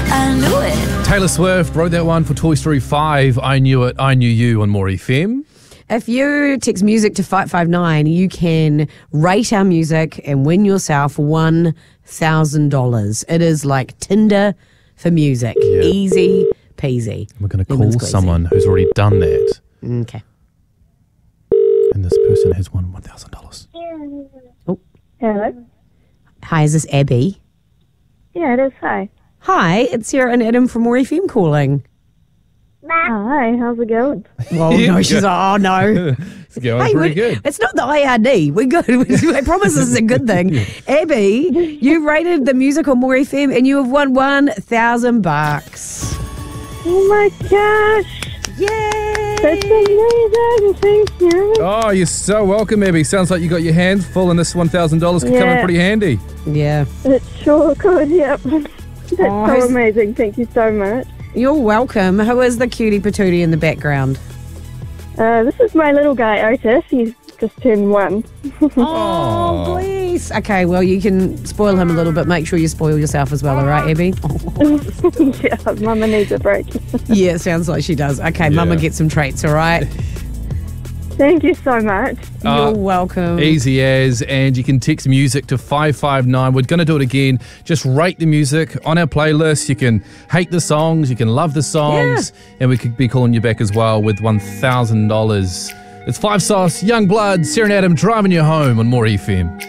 I knew it. Taylor Swift wrote that one for Toy Story 5. I Knew It, I Knew You on More FM. If you text music to 559, you can rate our music and win yourself $1,000. It is like Tinder for music. Yeah. Easy peasy. We're going to Lemon call squeezy. someone who's already done that. Okay. And this person has won $1,000. Oh. Hello. Hi, is this Abby? Yeah, it is. Hi. Hi, it's Sarah and Adam from More FM calling. Hi, how's it going? Well, Yeah, no, she's like, oh no. It's going pretty good. It's not the IRD. We're good. I promise this is a good thing. Abby, you rated the music on More FM and you have won $1,000. Oh my gosh. Yay! That's amazing. Thank you. Oh, you're so welcome, Abby. Sounds like you got your hands full and this $1,000 could come in Yeah. pretty handy. Yeah. It sure could, yep. That's Oh, so who's- amazing. Thank you so much. You're welcome. Who is the cutie patootie in the background? This is my little guy, Otis. He's just turned 1. Oh, please. Okay, well, you can spoil him a little bit. Make sure you spoil yourself as well, all right, Abby? Yeah, Mama needs a break. Yeah, it sounds like she does. Okay, Mama Yeah. gets some treats, all right? Thank you so much. You're welcome. Easy as, and you can text music to 559. We're going to do it again. Just rate the music on our playlist. You can hate the songs, you can love the songs, and we could be calling you back as well with $1,000. It's 5 Sauce, Young Blood, Sarah and Adam driving you home on More FM.